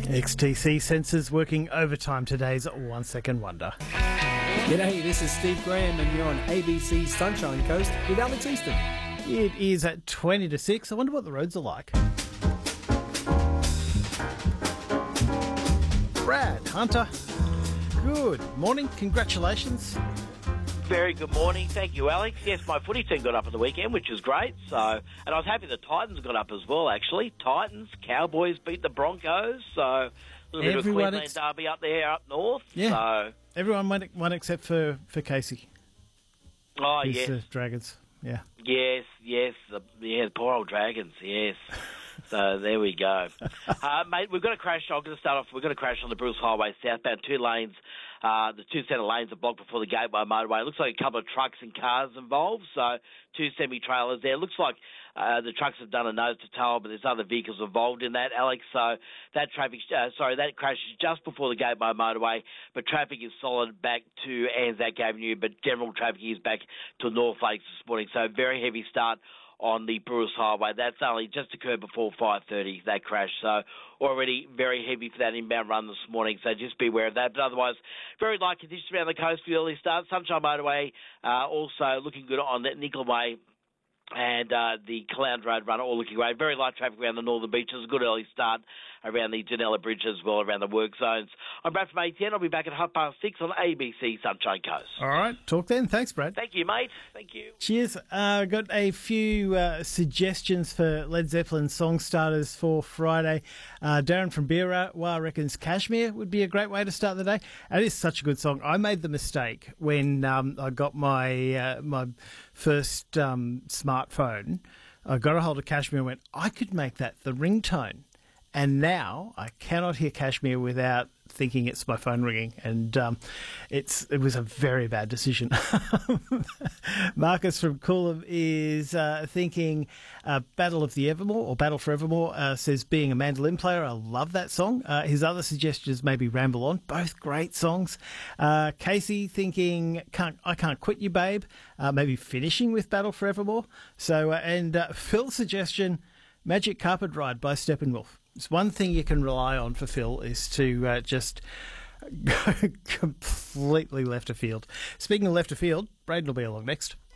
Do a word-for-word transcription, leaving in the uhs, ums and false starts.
X T C sensors working overtime. Today's One Second Wonder. G'day, this is Steve Graham and you're on A B C's Sunshine Coast with Alex Easton. It is at twenty to six. I wonder what the roads are like. Brad Hunter, good morning. Congratulations. Very good morning. Thank you, Alex. Yes, my footy team got up at the weekend, which is great. So, and I was happy the Titans got up as well, actually. Titans, Cowboys beat the Broncos. So, a little bit of a Queensland ex- derby up there, up north. Yeah. So, everyone won, won except for, for Casey. Oh, His, yes. Uh, Dragons, yeah. Yes, yes. The, yeah, the poor old Dragons, yes. So there we go. Uh, mate, we've got a crash. I'm going to start off. We've got a crash on the Bruce Highway southbound, two lanes. Uh, the two centre lanes are blocked before the Gateway Motorway. It looks like a couple of trucks and cars involved, so two semi-trailers there. It looks like uh, the trucks have done a nose-to-tail, but there's other vehicles involved in that, Alex. So that traffic, uh, sorry, that crash is just before the Gateway Motorway, but traffic is solid back to Anzac Avenue, but general traffic is back to North Lakes this morning. So very heavy start on the Bruce Highway. That's only just occurred before five thirty, that crash. So already very heavy for that inbound run this morning, so just be aware of that. But otherwise, very light conditions around the coast for the early start. Sunshine Motorway uh, also looking good on that Nickel Way and uh, the Caloundra Road Runner, all looking great. Very light traffic around the northern beaches. A good early start around the Janella Bridge as well, around the work zones. I'm Brad from A ten. I'll be back at half past six on A B C Sunshine Coast. All right, talk then. Thanks, Brad. Thank you, mate. Thank you. Cheers. Uh, got a few uh, suggestions for Led Zeppelin song starters for Friday. Uh, Darren from Beerwah reckons Kashmir would be a great way to start the day. It is such a good song. I made the mistake when um, I got my uh, my first um, smartphone. I got a hold of Kashmir and went, I could make that the ringtone. And now I cannot hear Kashmir without thinking it's my phone ringing. And um, it's it was a very bad decision. Marcus from Coolum is uh, thinking uh, Battle of the Evermore, or Battle for Evermore, uh, says being a mandolin player, I love that song. Uh, his other suggestions maybe Ramble On, both great songs. Uh, Casey thinking can't I Can't Quit You, Babe, uh, maybe finishing with Battle for Evermore. So, uh, and uh, Phil's suggestion, Magic Carpet Ride by Steppenwolf. It's one thing you can rely on for Phil is to uh, just go completely left of field. Speaking of left of field, Braden will be along next.